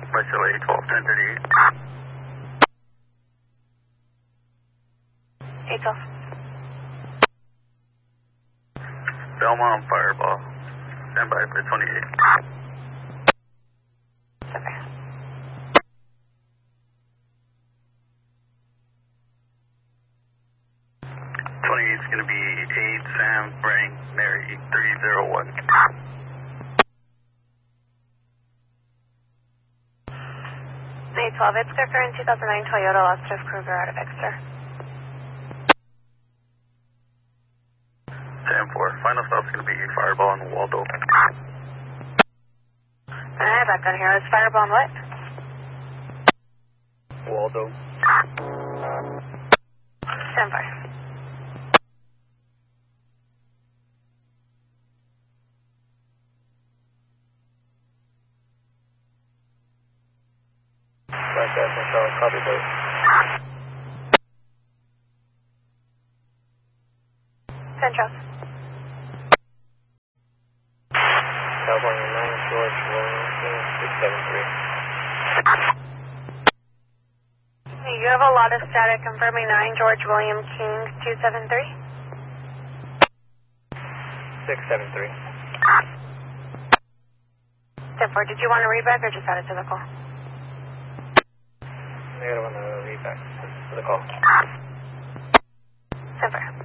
Chile 12, 1038. 812. Belmont Fireball. Stand by for 28. Okay. 28 is going to be 8 Sam Frank Mary 301. 812, it's their current 2009 Toyota Lustrous Cruiser out of Exeter. Sam 4, final stop's going to be Fireball and Waldo. Alright, back on here. Is Fireball and what? Waldo. Stand by. Copy, please. Central. California 9, George Williamson, 673. You have a lot of static confirming 9 George William King 273. 673. 10-4, did you want to read back or just add it to the call? I gotta want to read back to the call. 10-4.